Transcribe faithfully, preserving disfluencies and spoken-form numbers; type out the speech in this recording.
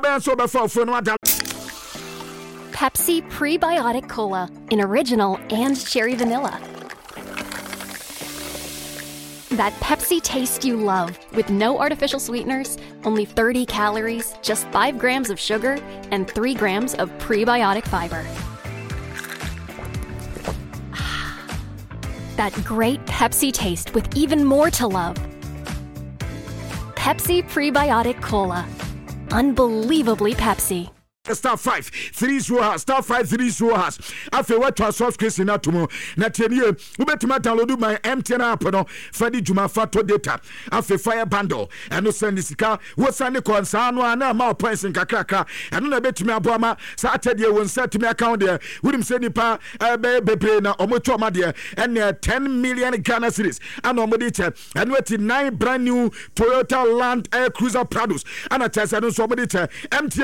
Pepsi Prebiotic Cola in original and cherry vanilla. That Pepsi taste you love with no artificial sweeteners, only thirty calories, just five grams of sugar, and three grams of prebiotic fiber. That great Pepsi taste with even more to love. Pepsi Prebiotic Cola. Unbelievably Pepsi. Star five three zero has star five three zero has. After what was soft case in atomo. Natania, we better download my M T N app no Fadi Juma Fato data. After fire bundle and no send this car. What's the concern? No, no more points in Kakaka. And no bet me aboma. Saturday won't set me account there. Wouldn't send it pa baby na omotoma there and uh, ten million Ghana cedis. And omodita and what nine brand new Toyota Land Air Cruiser Prados. And a test and somebody M T N